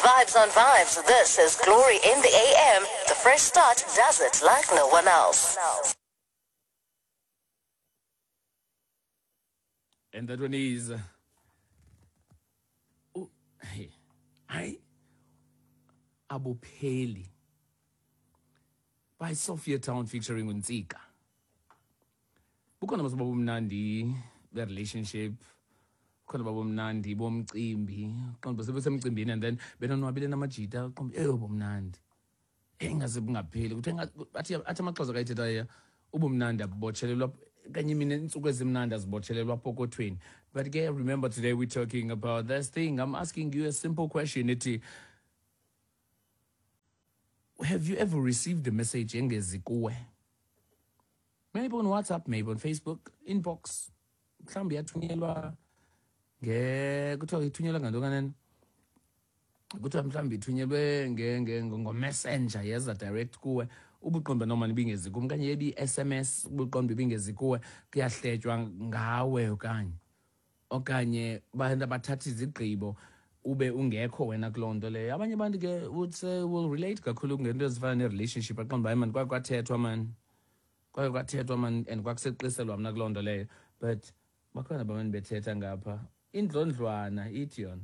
Vibes on Vibes. This is Glory in the AM. The Fresh Start does it like no one else. And that one is... hey, hi. Abopheli. By Sophia Town featuring Unsika. Bukhona masibaba umnandi the relationship. Bukhona baba umnandi bomcimbi. Qonda sebesemcimbini and then benonwabile namajita qombe bomnandi. Engaze bungapheli ukuthi athi amaxhosa kayithetha ubumnandi abubotshelelwa kanye mina insuku ezimnandi azibotshelelwa pokothweni. But again, remember today we're talking about this thing. I'm asking you a simple question. Have you ever received a message engezi kuwe? Maybe on WhatsApp, maybe on Facebook, inbox. Mhlambi yathunyelwa kuthiwa ithunyelwa ngantokanani? Kuthiwa mhlambi ithunyelwe ngo-messenger yeza direct kuwe. Ubuqonda noma nibingezi kuwe. Kanye yebi SMS ubuqonda bingezi kuwe. Kuyahletywa ngawe okanye abantu abathatha izigqibo ube ungekho wena kuloo nto leyo. Abanye abantu ke would say will relate kakhulu ngento ezifana ne-relationship aqonda hayi man kwathethwa man. Kwathethwa man and kwakuseqiselwa mna kuloo nto leyo. But bakhona abantu bethetha ngapha. Indlondlwana ithi yona.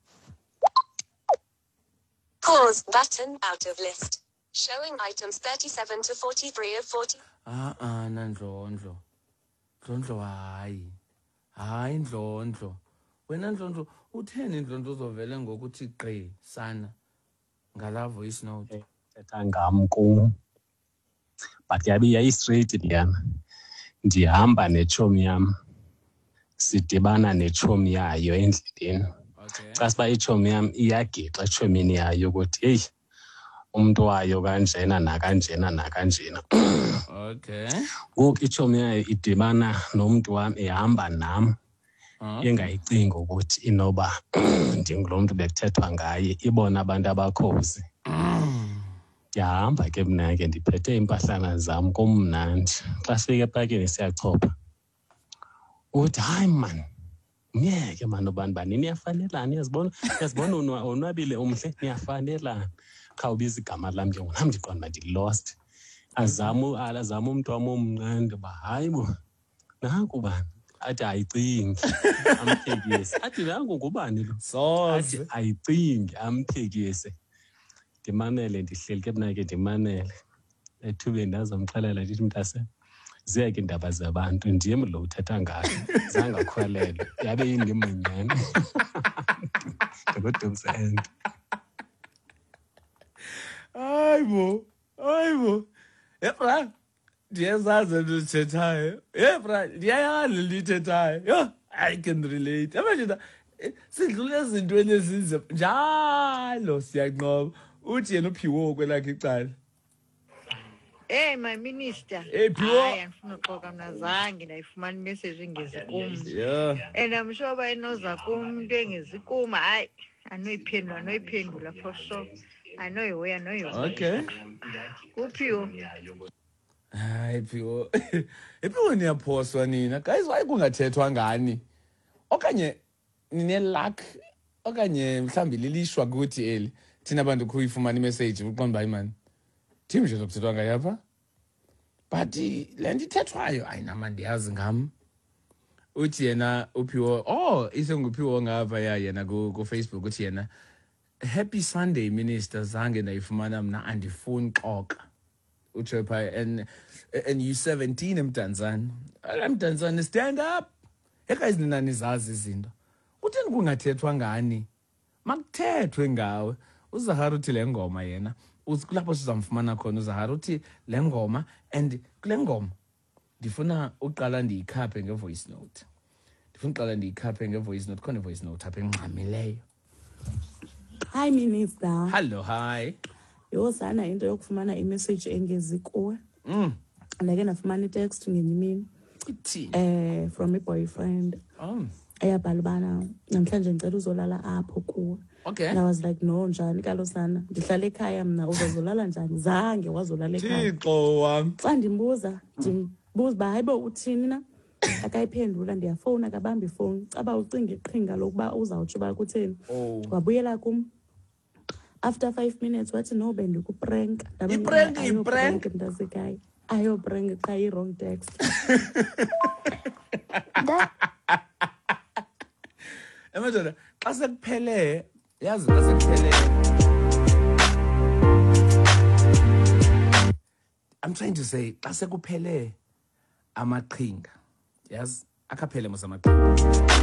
Pause button out of list. Showing items 37 to 43 of 40. Nandlondlo. Ndlondlo hayi ndlondlo. Wena ndlondlo utheni ndlondlo uzovele ngokuthi gqi sana ngala voice note. Thetha ngam kum. But yayi straight liyana. Ndihamba nechomi yam. Sidibana nechomi yayo endleleni. Xa siba ichomi yam iyagixa echomini yayo ukuthi hey umuntu wayo kanjena nakanjena. Okay. Ngoku ichomi yayo idibana nomuntu wami ihamba nam. Engayicinga ukuthi inoba ndingulo muntu bekuthethwa ngaye ibona abantu abakhozi. Yahamba ke mna ke ndiphethe impahlana zam komnandi. Xa sifike epakeni siyachopha. Uthi hayi man. Ngeke man bani niyafanelana yazibona onwabile umhle niyafanelana. Khawubiza igama lami ke ngona ndiqonda ndilost. Azama umuntu wami omnandi ba hayi bo. Nanku bani athi ayicingi amphekise. Athi nanku ngubani lo? Athi ayicingi amphekise. Ndimamele ndihleli ke mna ke ndimamele. Ethubeni ndazomxelela ndithi mntase ziyeke indaba zabantu ndim lo uthetha ngayo zangakhwelele yabe yindimanyana. Ndikudumsenda. Hayibo. Ebra ndiyazazi ndithethayo. Ebra ndiyayala ndithethayo. Yo, I can relate. Abajita sidlule ezintweni ezinze njalo siyanqoba. Uthi yena uphiwo kwelakhe icala. Hey my minister. Hey Phiwo. Hayi angifuna uxoka mna zange ndayifumana imessage engezi kum. Yeah. And I'm sure ba inoza kum into engezi kum. Hayi anoyiphendula for sure. I know you. Okay. Uphiwo. Hayi Phiwo. Ephiwo niyaphoswa nina. Guys why kungathethwa ngani? Okanye nine luck okanye mhlambi lilishwa kuthi eli. Thina bantu kuyifumana imessage uqonda bayi man. Thimi nje lokuthethwa ngayapha. But le nto ithethwayo ayinama ndiyazi ngam. Uthi yena uphiwo isenguphiwo ngapha yena ku Facebook uthi yena Happy Sunday Minister zange ndayifumana mna andifuni xoka. Uthi pha and you 17 emdantsane. Emdantsane stand up. Guys nina nizazi izinto. Utheni kungathethwa ngani? Makuthethwe ngawe. UZahara uthi le ngoma yena kulapho sizamfumana khona uZahara uthi le ngoma and kule ngoma ndifuna uqala ndiyikhaphe ngevoice note. Khona voice note apha engxamileyo. Hi Minister. Hello, hi. Yozana into yokufumana imessage engezi kuwe. Ndake ndafumana itext ngenyimini. From a boyfriend. Eyabhala ubana namhlanje ngicela uzolala apho kuwe. Okay. And I was like no njani kalosana ndihlala ekhaya mna uzozolala njani zange wazolala ekhaya. Thixo wami. Xa ndimbuza ba hayibo uthini na akayiphendula ndiyafona kabamba ifoni caba ucinga iqhinga lokuba uzawutsho ba kutheni wabuyela kum After 5 minutes wathi no bendikuprank. Iprank. Ndasekhaya. Ayoprank cha i-wrong text. Emadoda, xa sekuphele, yazi xa sekuphele. I'm trying to say, xa sekuphele amaqhinga. Yazi, akaphele mos amaqhinga.